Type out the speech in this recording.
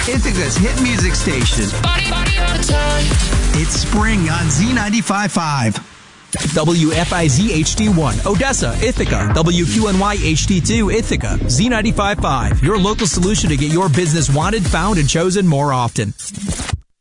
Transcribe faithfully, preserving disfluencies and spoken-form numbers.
Ithaca's hit music station. It's spring on Z ninety-five point five. W F I Z H D one, Odessa, Ithaca. W Q N Y H D two, Ithaca. Z ninety-five point five, your local solution to get your business wanted, found, and chosen more often.